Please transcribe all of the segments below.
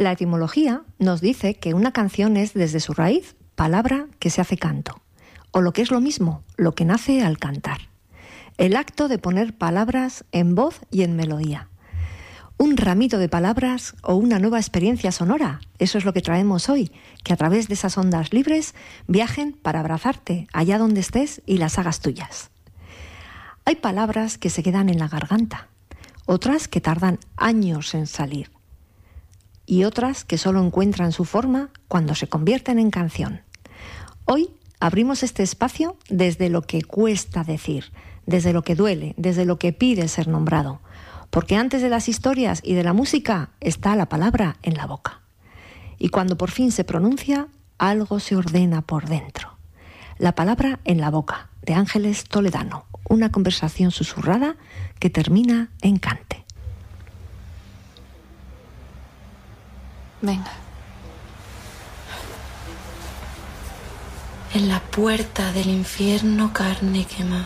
La etimología nos dice que una canción es, desde su raíz, palabra que se hace canto, o lo que es lo mismo, lo que nace al cantar. El acto de poner palabras en voz y en melodía. Un ramito de palabras o una nueva experiencia sonora, eso es lo que traemos hoy, que a través de esas ondas libres viajen para abrazarte allá donde estés y las hagas tuyas. Hay palabras que se quedan en la garganta, otras que tardan años en salir y otras que solo encuentran su forma cuando se convierten en canción. Hoy abrimos este espacio desde lo que cuesta decir, desde lo que duele, desde lo que pide ser nombrado, porque antes de las historias y de la música está la palabra en la boca. Y cuando por fin se pronuncia, algo se ordena por dentro. La palabra en la boca, de Ángeles Toledano, una conversación susurrada que termina en cante. Venga. En la puerta del infierno carne quema.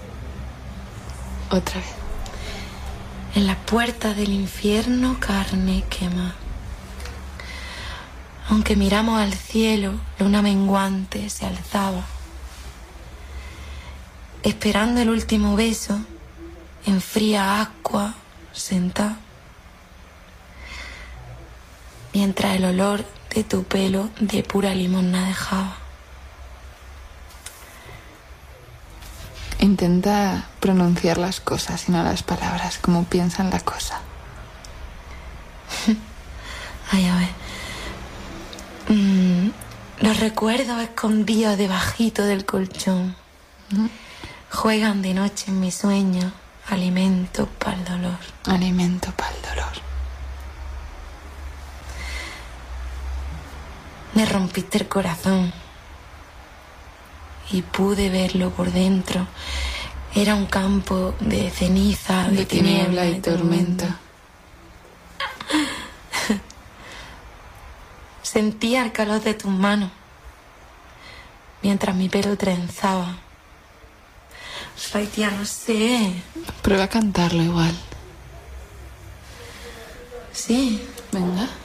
Otra vez. En la puerta del infierno carne quema. Aunque miramos al cielo, luna menguante se alzaba, esperando el último beso, en fría agua sentada, mientras el olor de tu pelo de pura limosna dejaba. Intenta pronunciar las cosas y no las palabras, como piensan la cosa. Ay, a ver. Los recuerdos escondidos debajito del colchón juegan de noche en mis sueños, alimento para el dolor. Alimento para el dolor. Me rompiste el corazón y pude verlo por dentro. Era un campo de ceniza, de tiniebla y tormenta. Sentía el calor de tus manos mientras mi pelo trenzaba. Ay, tía, no sé. Prueba a cantarlo igual. Sí. Venga.